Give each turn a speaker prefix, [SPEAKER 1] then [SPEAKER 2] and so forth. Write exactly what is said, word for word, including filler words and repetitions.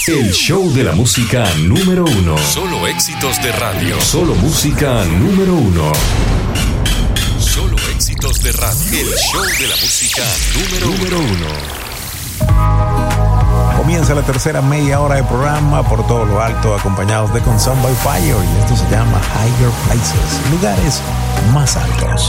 [SPEAKER 1] El show de la música número uno.
[SPEAKER 2] Solo éxitos de radio.
[SPEAKER 1] Solo música número uno.
[SPEAKER 2] Solo éxitos de radio. El show de la música número,
[SPEAKER 1] número uno.
[SPEAKER 3] Comienza la tercera media hora de programa por todo lo alto, acompañados de Consumed by Fire, y esto se llama Higher Places, lugares más altos.